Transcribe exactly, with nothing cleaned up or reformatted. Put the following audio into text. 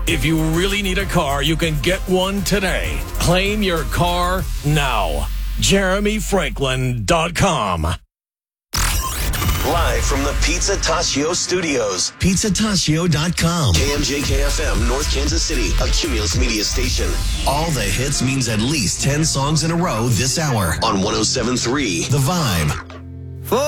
If you really need a car, you can get one today. Claim your car now. Jeremy Franklin dot com. Live from the Pizza Tacio Studios. Pizza Tacio dot com. K M J K F M, North Kansas City, a Cumulus media station. All the hits means at least ten songs in a row this hour on one oh seven point three The Vibe.